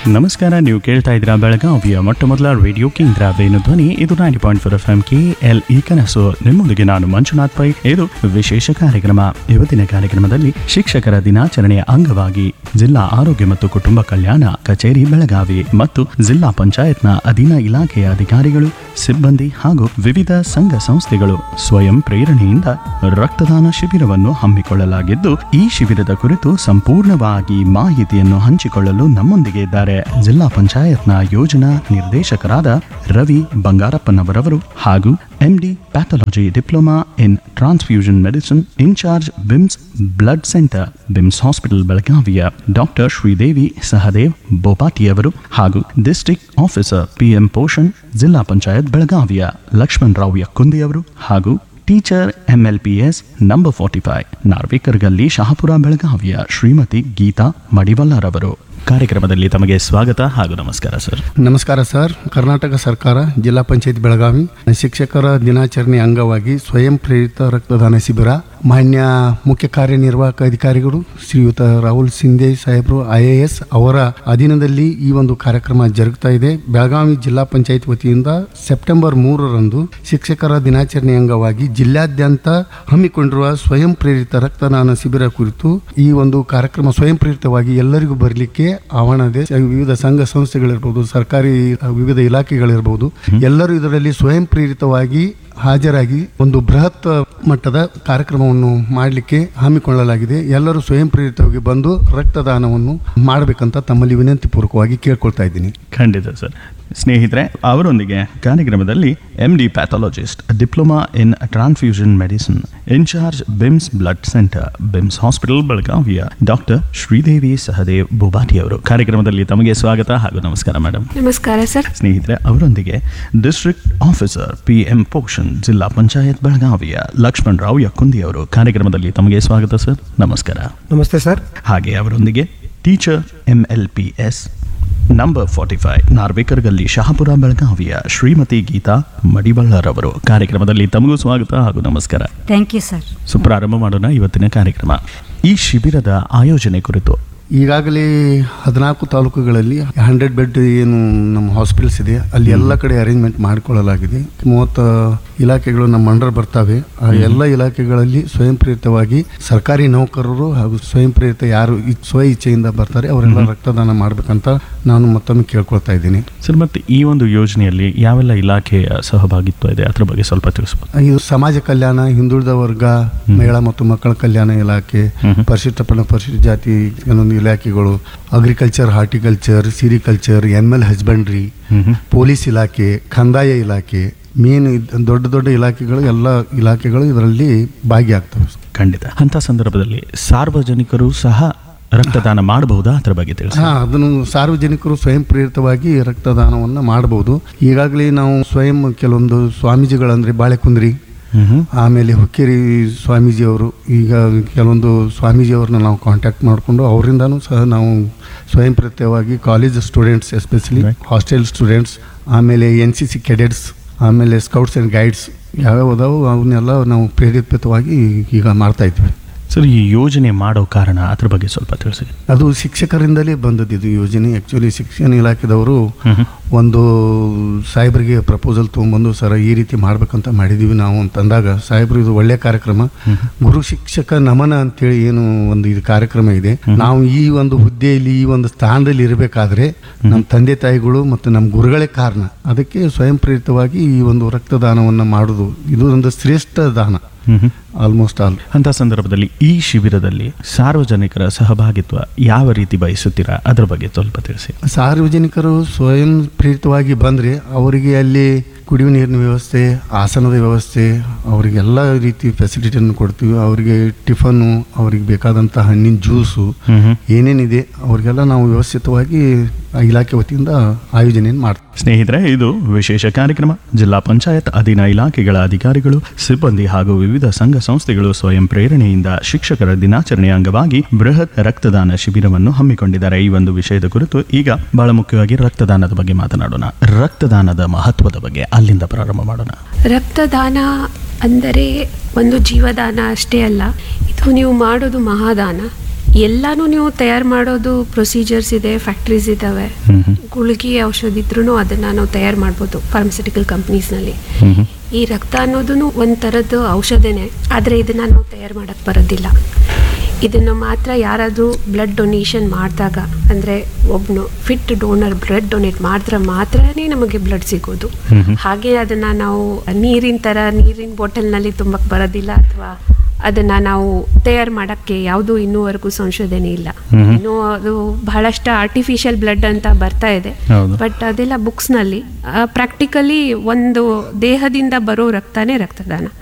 ನಮಸ್ಕಾರ, ನೀವು ಕೇಳ್ತಾ ಇದ್ದೀರಾ ಬೆಳಗಾವಿಯ ಮೊಟ್ಟ ಮೊದಲ ರೇಡಿಯೋ ಕೇಂದ್ರ ವೇಣು ಧ್ವನಿ. ಇದು 90.4 FM KLE ಕನಸು. ನಿಮ್ಮೊಂದಿಗೆ ನಾನು ಮಂಜುನಾಥ್ ಪೈ. ಇದು ವಿಶೇಷ ಕಾರ್ಯಕ್ರಮ. ಇವತ್ತಿನ ಕಾರ್ಯಕ್ರಮದಲ್ಲಿ ಶಿಕ್ಷಕರ ದಿನಾಚರಣೆಯ ಅಂಗವಾಗಿ ಜಿಲ್ಲಾ ಆರೋಗ್ಯ ಮತ್ತು ಕುಟುಂಬ ಕಲ್ಯಾಣ ಕಚೇರಿ ಬೆಳಗಾವಿ ಮತ್ತು ಜಿಲ್ಲಾ ಪಂಚಾಯತ್ನ ಅಧೀನ ಇಲಾಖೆಯ ಅಧಿಕಾರಿಗಳು, ಸಿಬ್ಬಂದಿ ಹಾಗೂ ವಿವಿಧ ಸಂಘ ಸಂಸ್ಥೆಗಳು ಸ್ವಯಂ ಪ್ರೇರಣೆಯಿಂದ ರಕ್ತದಾನ ಶಿಬಿರವನ್ನು ಹಮ್ಮಿಕೊಳ್ಳಲಾಗಿದ್ದು, ಈ ಶಿಬಿರದ ಕುರಿತು ಸಂಪೂರ್ಣವಾಗಿ ಮಾಹಿತಿಯನ್ನು ಹಂಚಿಕೊಳ್ಳಲು ನಮ್ಮೊಂದಿಗೆ ಇದ್ದಾರೆ ಜಿಲ್ಲಾ ಪಂಚಾಯತ್ನ ಯೋಜನಾ ನಿರ್ದೇಶಕರಾದ ರವಿ ಬಂಗಾರಪ್ಪನವರವರು ಹಾಗೂ MD pathology diploma in transfusion medicine incharge BIMS blood centre BIMS hospital ಬೆಳಗಾವಿಯ ಡಾಕ್ಟರ್ ಶ್ರೀದೇವಿ ಸಹದೇವ್ ಬೋಪಾಟಿಯವರು ಹಾಗೂ ಡಿಸ್ಟ್ರಿಕ್ಟ್ ಆಫೀಸರ್ PM ಪೋಷಣ್ ಜಿಲ್ಲಾ ಪಂಚಾಯತ್ ಬೆಳಗಾವಿಯ ಲಕ್ಷ್ಮಣ್ ರಾವ್ ಯಕ್ಕುಂದಿಯವರು ಹಾಗೂ ಟೀಚರ್ MLPS ನಂಬರ್ 45 ನಾರ್ವೇಕರ್ ಗಲ್ಲಿ ಶಹಾಪುರ ಬೆಳಗಾವಿಯ ಶ್ರೀಮತಿ ಗೀತಾ ಮಡಿವಲ್ಲರವರು. ಕಾರ್ಯಕ್ರಮದಲ್ಲಿ ತಮಗೆ ಸ್ವಾಗತ ಹಾಗೂ ನಮಸ್ಕಾರ ಸರ್. ನಮಸ್ಕಾರ ಸರ್. ಕರ್ನಾಟಕ ಸರ್ಕಾರ ಜಿಲ್ಲಾ ಪಂಚಾಯತ್ ಬೆಳಗಾವಿ ಶಿಕ್ಷಕರ ದಿನಾಚರಣೆ ಅಂಗವಾಗಿ ಸ್ವಯಂ ಪ್ರೇರಿತ ರಕ್ತದಾನ ಶಿಬಿರ ಮಾನ್ಯ ಮುಖ್ಯ ಕಾರ್ಯನಿರ್ವಾಹಕ ಅಧಿಕಾರಿಗಳು ಶ್ರೀಯುತ ರಾಹುಲ್ ಸಿಂಧೆ ಸಾಹೇಬರು IAS ಅವರ ಅಧೀನದಲ್ಲಿ ಈ ಒಂದು ಕಾರ್ಯಕ್ರಮ ಜರುಗ್ತಾ ಇದೆ. ಬೆಳಗಾವಿ ಜಿಲ್ಲಾ ಪಂಚಾಯತ್ ವತಿಯಿಂದ ಸೆಪ್ಟೆಂಬರ್ 3ರಂದು ಶಿಕ್ಷಕರ ದಿನಾಚರಣೆ ಅಂಗವಾಗಿ ಜಿಲ್ಲಾದ್ಯಂತ ಹಮ್ಮಿಕೊಂಡಿರುವ ಸ್ವಯಂ ಪ್ರೇರಿತ ರಕ್ತದಾನ ಶಿಬಿರ ಕುರಿತು ಈ ಒಂದು ಕಾರ್ಯಕ್ರಮ ಸ್ವಯಂ ಪ್ರೇರಿತವಾಗಿ ಎಲ್ಲರಿಗೂ ಬರಲಿಕ್ಕೆ ಆಹ್ವಾನವಿದೆ. ವಿವಿಧ ಸಂಘ ಸಂಸ್ಥೆಗಳಿರ್ಬೋದು, ಸರ್ಕಾರಿ ವಿವಿಧ ಇಲಾಖೆಗಳಿರ್ಬೋದು, ಎಲ್ಲರೂ ಇದರಲ್ಲಿ ಸ್ವಯಂ ಪ್ರೇರಿತವಾಗಿ ಹಾಜರಾಗಿ ಒಂದು ಬೃಹತ್ ಮಟ್ಟದ ಕಾರ್ಯಕ್ರಮವನ್ನು ಮಾಡಲಿಕ್ಕೆ ಹಮ್ಮಿಕೊಳ್ಳಲಾಗಿದೆ. ಎಲ್ಲರೂ ಸ್ವಯಂ ಪ್ರೇರಿತವಾಗಿ ಬಂದು ರಕ್ತದಾನವನ್ನು ಮಾಡಬೇಕಂತ ತಮ್ಮಲ್ಲಿ ವಿನಂತಿ ಪೂರ್ವಕವಾಗಿ ಕೇಳ್ಕೊಳ್ತಾ ಇದ್ದೀನಿ. ಖಂಡಿತ ಸರ್. ಸ್ನೇಹಿತರೆ, ಅವರೊಂದಿಗೆ ಕಾರ್ಯಕ್ರಮದಲ್ಲಿ MD pathologist diploma in transfusion medicine incharge BIMS blood centre BIMS hospital ಬೆಳಗಾವಿಯ ಡಾಕ್ಟರ್ ಶ್ರೀದೇವಿ ಸಹದೇವ್ ಬೋಪಾಟಿ ಅವರು. ಕಾರ್ಯಕ್ರಮದಲ್ಲಿ ತಮಗೆ ಸ್ವಾಗತ ಹಾಗೂ ನಮಸ್ಕಾರ ಮೇಡಮ್. ನಮಸ್ಕಾರ ಸರ್. ಸ್ನೇಹಿತರೆ, ಅವರೊಂದಿಗೆ ಡಿಸ್ಟ್ರಿಕ್ಟ್ ಆಫೀಸರ್ PM ಪೋಷಣ್ ಜಿಲ್ಲಾ ಪಂಚಾಯತ್ ಬೆಳಗಾವಿಯ ಲಕ್ಷ್ಮಣ್ ರಾವ್ ಯಕ್ಕುಂದಿ ಅವರು. ಕಾರ್ಯಕ್ರಮದಲ್ಲಿ ತಮಗೆ ಸ್ವಾಗತ ಸರ್. ನಮಸ್ಕಾರ. ನಮಸ್ತೆ ಸರ್. ಹಾಗೆ ಅವರೊಂದಿಗೆ ಟೀಚರ್ MLPS ನಂಬರ್ 45 ನಾರ್ವೇಕರ್ ಗಲ್ಲಿ ಶಹಾಪುರ ಬೆಳಗಾವಿಯ ಶ್ರೀಮತಿ ಗೀತಾ ಮಡಿವಳ್ಳರವರು. ಕಾರ್ಯಕ್ರಮದಲ್ಲಿ ತಮಗೂ ಸ್ವಾಗತ ಹಾಗೂ ನಮಸ್ಕಾರ. Thank you sir. ಪ್ರಾರಂಭ ಮಾಡೋಣ ಇವತ್ತಿನ ಕಾರ್ಯಕ್ರಮ. ಈ ಶಿಬಿರದ ಆಯೋಜನೆ ಕುರಿತು ಈಗಾಗಲೇ 14 ತಾಲೂಕುಗಳಲ್ಲಿ 100 ಬೆಡ್ ಏನು ನಮ್ಮ ಹಾಸ್ಪಿಟಲ್ಸ್ ಇದೆ, ಅಲ್ಲಿ ಎಲ್ಲ ಕಡೆ ಅರೇಂಜ್ಮೆಂಟ್ ಮಾಡಿಕೊಳ್ಳಲಾಗಿದೆ. 30 ಇಲಾಖೆಗಳು ನಮ್ಮ ಅಂಡರ್ ಬರ್ತವೆ. ಆ ಎಲ್ಲ ಇಲಾಖೆಗಳಲ್ಲಿ ಸ್ವಯಂ ಪ್ರೇರಿತವಾಗಿ ಸರ್ಕಾರಿ ನೌಕರರು ಹಾಗೂ ಸ್ವಯಂ ಪ್ರೇರಿತ ಯಾರು ಸ್ವ ಇಚ್ಛೆಯಿಂದ ಬರ್ತಾರೆ ಅವರೆಲ್ಲ ರಕ್ತದಾನ ಮಾಡಬೇಕಂತ ನಾನು ಮತ್ತೊಮ್ಮೆ ಕೇಳ್ಕೊಳ್ತಾ ಇದ್ದೀನಿ ಸರ್. ಮತ್ತೆ ಈ ಒಂದು ಯೋಜನೆಯಲ್ಲಿ ಯಾವೆಲ್ಲ ಇಲಾಖೆಯ ಸಹಭಾಗಿತ್ವ ಇದೆ ಅದ್ರ ಬಗ್ಗೆ ಸ್ವಲ್ಪ ತಿಳಿಸ್ಬೋದು. ಇದು ಸಮಾಜ ಕಲ್ಯಾಣ, ಹಿಂದುಳಿದ ವರ್ಗ, ಮಹಿಳಾ ಮತ್ತು ಮಕ್ಕಳ ಕಲ್ಯಾಣ ಇಲಾಖೆ, ಪರಿಶಿಷ್ಟ ಜಾತಿ ಕೆಲವೊಂದು ಇಲಾಖೆಗಳು, agriculture, horticulture, sericulture, ML husbandry, police ಇಲಾಖೆ, ಕಂದಾಯ ಇಲಾಖೆ, ಮೇನ್ ದೊಡ್ಡ ದೊಡ್ಡ ಇಲಾಖೆಗಳು, ಎಲ್ಲ ಇಲಾಖೆಗಳು ಇದರಲ್ಲಿ ಭಾಗಿಯಾಗ್ತವೆ. ಖಂಡಿತ. ಅಂತ ಸಂದರ್ಭದಲ್ಲಿ ಸಾರ್ವಜನಿಕರು ಸಹ ರಕ್ತದಾನ ಮಾಡಬಹುದಾ ಅದ್ರ ಬಗ್ಗೆ ತಿಳಿಸಿ. ಅದನ್ನು ಸಾರ್ವಜನಿಕರು ಸ್ವಯಂ ಪ್ರೇರಿತವಾಗಿ ರಕ್ತದಾನವನ್ನು ಮಾಡಬಹುದು. ಈಗಾಗಲೇ ನಾವು ಸ್ವಯಂ ಕೆಲವೊಂದು ಸ್ವಾಮೀಜಿಗಳಂದ್ರೆ ಬಾಳೆಕುಂದ್ರಿ, ಆಮೇಲೆ ಹುಕ್ಕೇರಿ ಸ್ವಾಮೀಜಿಯವರು, ಈಗ ಕೆಲವೊಂದು ಸ್ವಾಮೀಜಿಯವ್ರನ್ನ ನಾವು ಕಾಂಟ್ಯಾಕ್ಟ್ ಮಾಡಿಕೊಂಡು ಅವರಿಂದನೂ ಸಹ ನಾವು ಸ್ವಯಂ ಪ್ರೇರಿತವಾಗಿ college students, especially hostel students, ಆಮೇಲೆ NCC ಕೆಡೆಟ್ಸ್, ಆಮೇಲೆ ಸ್ಕೌಟ್ಸ್ ಆ್ಯಂಡ್ ಗೈಡ್ಸ್ ಯಾವ್ಯಾವ ಅದಾವು ಅವನ್ನೆಲ್ಲ ನಾವು ಪ್ರೇರಿತವಾಗಿ ಈಗ ಮಾಡ್ತಾ ಇದ್ವಿ. ಸರ್, ಈ ಯೋಜನೆ ಮಾಡೋ ಕಾರಣ ಅದ್ರ ಬಗ್ಗೆ ಸ್ವಲ್ಪ ತಿಳಿಸಿ. ಅದು ಶಿಕ್ಷಕರಿಂದಲೇ ಬಂದದ್ದು ಇದು ಯೋಜನೆ. ಆ್ಯಕ್ಚುಲಿ ಶಿಕ್ಷಣ ಇಲಾಖೆದವರು ಒಂದು ಸಾಹೇಬರಿಗೆ ಪ್ರಪೋಸಲ್ ತೊಗೊಂಬಂದು, ಸರ್ ಈ ರೀತಿ ಮಾಡ್ಬೇಕಂತ ಮಾಡಿದ್ದೀವಿ ನಾವು ಅಂತಂದಾಗ, ಸಾಹೇಬರು ಇದು ಒಳ್ಳೆಯ ಕಾರ್ಯಕ್ರಮ, ಗುರು ಶಿಕ್ಷಕ ನಮನ ಅಂತೇಳಿ ಏನು ಒಂದು ಇದು ಕಾರ್ಯಕ್ರಮ ಇದೆ, ನಾವು ಈ ಒಂದು ಹುದ್ದೆಯಲ್ಲಿ ಈ ಒಂದು ಸ್ಥಾನದಲ್ಲಿ ಇರಬೇಕಾದ್ರೆ ನಮ್ಮ ತಂದೆ ತಾಯಿಗಳು ಮತ್ತು ನಮ್ಮ ಗುರುಗಳೇ ಕಾರಣ. ಅದಕ್ಕೆ ಸ್ವಯಂ ಪ್ರೇರಿತವಾಗಿ ಈ ಒಂದು ರಕ್ತದಾನವನ್ನು ಮಾಡೋದು ಇದು ಒಂದು ಶ್ರೇಷ್ಠ ದಾನ. Almost all. ಅಂತ ಸಂದರ್ಭದಲ್ಲಿ ಈ ಶಿಬಿರದಲ್ಲಿ ಸಾರ್ವಜನಿಕರ ಸಹಭಾಗಿತ್ವ ಯಾವ ರೀತಿ ಬಯಸುತ್ತೀರಾ ಅದ್ರ ಬಗ್ಗೆ ಸ್ವಲ್ಪ ತಿಳಿಸಿ. ಸಾರ್ವಜನಿಕರು ಸ್ವಯಂ ಪ್ರೇರಿತವಾಗಿ ಬಂದರೆ ಅವರಿಗೆ ಅಲ್ಲಿ ಕುಡಿಯುವ ನೀರಿನ ವ್ಯವಸ್ಥೆ, ಆಸನದ ವ್ಯವಸ್ಥೆ, ಅವರಿಗೆಲ್ಲ ರೀತಿ ಫೆಸಿಲಿಟಿಯನ್ನು ಕೊಡ್ತೀವಿ. ಅವರಿಗೆ ಟಿಫನ್ನು, ಅವ್ರಿಗೆ ಬೇಕಾದಂಥ ಹಣ್ಣಿನ ಜ್ಯೂಸು ಏನೇನಿದೆ ಅವ್ರಿಗೆಲ್ಲ ನಾವು ವ್ಯವಸ್ಥಿತವಾಗಿ ಇಲಾಖೆ ವತಿಯಿಂದ ಆಯೋಜನೆಯನ್ನು ಮಾಡ್ತೀವಿ. ಸ್ನೇಹಿತರೆ, ಇದು ವಿಶೇಷ ಕಾರ್ಯಕ್ರಮ. ಜಿಲ್ಲಾ ಪಂಚಾಯತ್ ಅಧೀನ ಇಲಾಖೆಗಳ ಅಧಿಕಾರಿಗಳು, ಸಿಬ್ಬಂದಿ ಹಾಗೂ ವಿವಿಧ ಸಂಘ ಸಂಸ್ಥೆಗಳು ಸ್ವಯಂ ಪ್ರೇರಣೆಯಿಂದ ಶಿಕ್ಷಕರ ದಿನಾಚರಣೆಯ ಅಂಗವಾಗಿ ಬೃಹತ್ ರಕ್ತದಾನ ಶಿಬಿರವನ್ನು ಹಮ್ಮಿಕೊಂಡಿದ್ದಾರೆ. ಈ ಒಂದು ವಿಷಯದ ಕುರಿತು ಈಗ ಬಹಳ ಮುಖ್ಯವಾಗಿ ರಕ್ತದಾನದ ಬಗ್ಗೆ ಮಾತನಾಡೋಣ. ರಕ್ತದಾನದ ಮಹತ್ವದ ಬಗ್ಗೆ ಅಲ್ಲಿಂದ ಪ್ರಾರಂಭ ಮಾಡೋಣ. ರಕ್ತದಾನ ಅಂದರೆ ಒಂದು ಜೀವದಾನ ಅಷ್ಟೇ ಅಲ್ಲ, ಇದು ನೀವು ಮಾಡೋದು ಮಹಾದಾನ. ಎಲ್ಲಾನು ನೀವು ತಯಾರು ಮಾಡೋದು ಪ್ರೊಸೀಜರ್ಸ್ ಇದೆ, ಫ್ಯಾಕ್ಟ್ರೀಸ್ ಇದ್ದಾವೆ. ಗುಳಿಗೆ ಔಷಧಿ ಇದ್ರೂ ಅದನ್ನು ನಾವು ತಯಾರು ಮಾಡ್ಬೋದು ಫಾರ್ಮಸ್ಯೂಟಿಕಲ್ ಕಂಪ್ನೀಸ್ನಲ್ಲಿ. ಈ ರಕ್ತ ಅನ್ನೋದು ಒಂದು ಥರದ್ದು ಔಷಧನೇ, ಆದರೆ ಇದನ್ನು ನಾವು ತಯಾರು ಮಾಡೋಕ್ಕೆ ಬರೋದಿಲ್ಲ. ಇದನ್ನು ಮಾತ್ರ ಯಾರಾದರೂ ಬ್ಲಡ್ ಡೊನೇಷನ್ ಮಾಡಿದಾಗ, ಅಂದರೆ ಒಬ್ಬನು ಫಿಟ್ ಡೋನರ್ ಬ್ಲಡ್ ಡೊನೇಟ್ ಮಾಡಿದ್ರೆ ಮಾತ್ರನೇ ನಮಗೆ ಬ್ಲಡ್ ಸಿಗೋದು. ಹಾಗೆ ಅದನ್ನು ನಾವು ನೀರಿನ ಬಾಟಲ್ನಲ್ಲಿ ತುಂಬಕ್ಕೆ ಬರೋದಿಲ್ಲ, ಅಥವಾ ಅದನ್ನು ನಾವು ತಯಾರು ಮಾಡೋಕ್ಕೆ ಯಾವುದೂ ಇನ್ನೂವರೆಗೂ ಸಂಶೋಧನೆ ಇಲ್ಲ. ಇನ್ನೂ ಅದು ಬಹಳಷ್ಟು ಆರ್ಟಿಫಿಷಿಯಲ್ ಬ್ಲಡ್ ಅಂತ ಬರ್ತಾ ಇದೆ, ಬಟ್ ಅದೆಲ್ಲ ಬುಕ್ಸ್ನಲ್ಲಿ. ಪ್ರಾಕ್ಟಿಕಲಿ ಒಂದು ದೇಹದಿಂದ ಬರೋ ರಕ್ತನೇ ರಕ್ತದಾನ.